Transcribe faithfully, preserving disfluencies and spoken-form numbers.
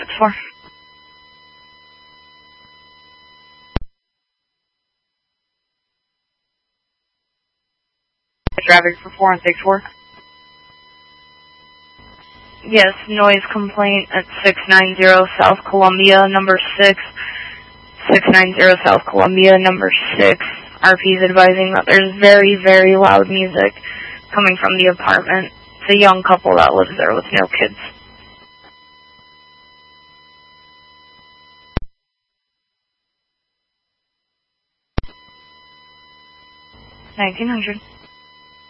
six four. Traffic for four and six four. Yes, noise complaint at six nine zero South Columbia, number six. six nine zero South Columbia, number six. R P is advising that there's very, very loud music coming from the apartment. It's a young couple that lives there with no kids. nineteen hundred.